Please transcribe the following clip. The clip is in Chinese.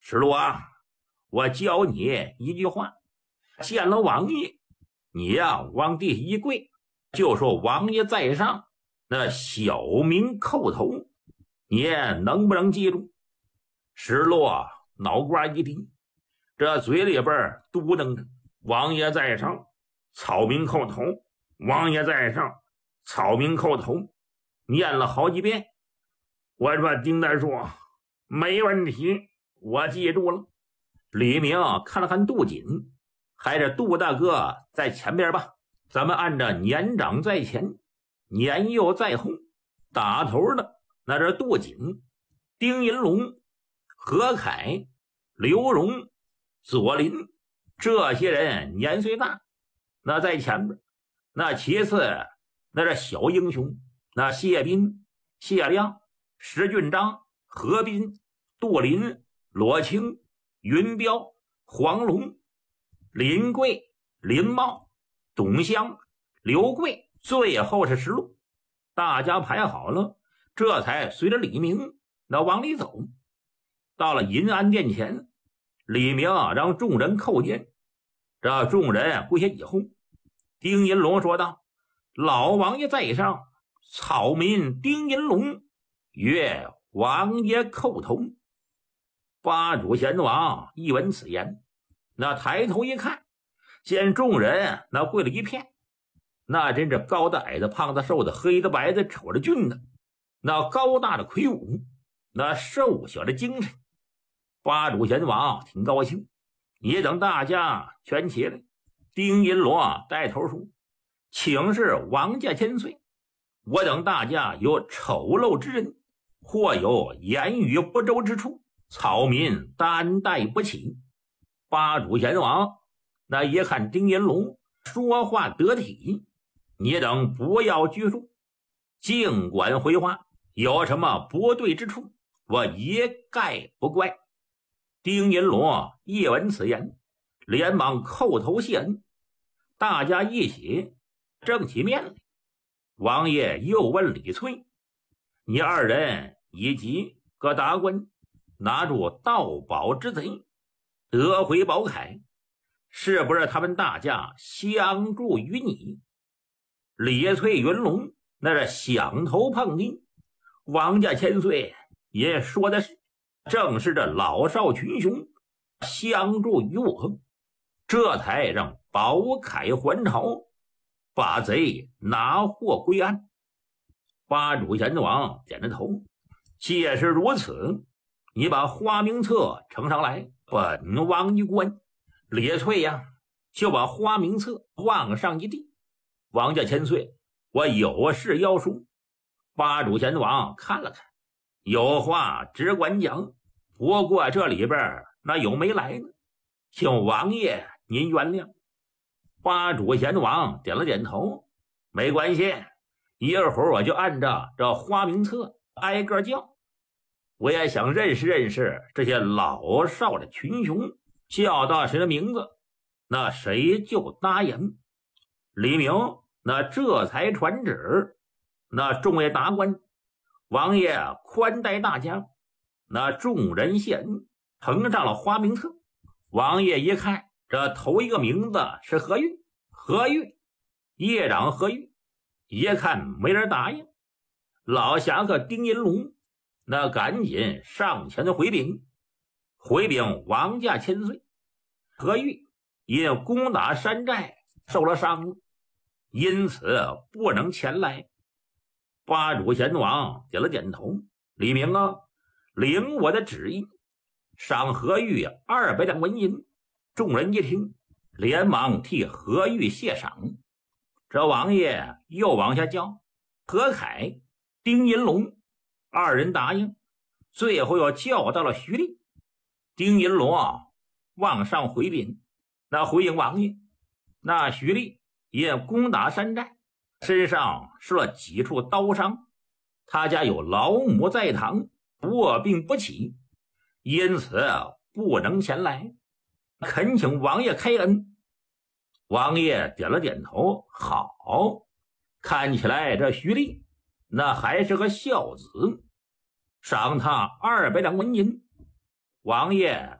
石罗啊，我教你一句话，见了王爷，你呀往地一跪，就说王爷在上，那小民叩头，你能不能记住？石罗脑瓜一低，这嘴里边嘟囔着王爷在上，草民叩头，王爷在上，草民叩头，念了好几遍。我说丁大叔，没问题，我记住了。李明看了看杜锦，还是杜大哥在前边吧，咱们按照年长在前，年幼在后，打头的那是杜锦、丁银龙、何凯、刘荣、左林，这些人年岁大，那在前边。那其次那是小英雄，那谢斌、谢亮、石俊章、何斌、杜林、罗青、云彪、黄龙、林贵、林茂、董湘、刘贵，最后是石路。大家排好了，这才随着李明那往里走。到了银安殿前，李明让众人叩见。这众人跪下以后，丁银龙说道：老王爷在上，草民丁银龙曰王爷叩头。八主贤王一闻此言，那抬头一看，见众人那跪了一片，那真是高的矮的胖的瘦的黑的白的丑的俊的，那高大的魁梧，那瘦小的精神。八主贤王挺高兴，也等大家全起来。丁银罗带头说：请示王家千岁，我等大家有丑陋之人，或有言语不周之处，草民担待不起。八主贤王那一看丁银龙说话得体，你等不要拘束，尽管回话，有什么不对之处，我一概不怪。丁银龙一闻此言，连忙叩头谢恩。大家一起正起面来。王爷又问李翠：你二人以及各达官拿住盗宝之贼，得回宝铠，是不是他们大家相助于你？李翠云龙那是响头碰地，王家千岁也说的是，正是这老少群雄相助于我，这才让宝铠还朝，把贼拿获归案。八主贤王点着头：既是如此，你把花名册呈上来，本王一观。李翠呀，就把花名册往上一递：王家千岁，我有事要说。八主贤王看了看，有话只管讲，不过这里边那有没来呢，请王爷您原谅。八主贤王点了点头：没关系，一会儿我就按照这花名册挨个叫。我也想认识认识这些老少的群雄，叫到谁的名字，那谁就答应。李明那这才传旨：那众位达官，王爷宽待大家。那众人谢恩，呈上了花名册。王爷一看，这头一个名字是何玉，何玉，叶长何玉。一看没人答应，老侠客丁银龙那赶紧上前的回禀王家千岁，何玉因攻打山寨受了伤，因此不能前来。八主贤王点了点头：李明啊，领我的旨意，赏何玉200两纹银。众人一听，连忙替何玉谢赏。这王爷又往下叫：何凯、丁银龙二人答应，最后又叫到了徐丽。丁银龙往上回禀，那回应王爷，那徐丽因攻打山寨，身上受了几处刀伤，他家有老母在堂，卧病不起，因此不能前来，恳请王爷开恩。王爷点了点头：好，看起来这徐丽那还是个孝子，赏他200两纹银。王爷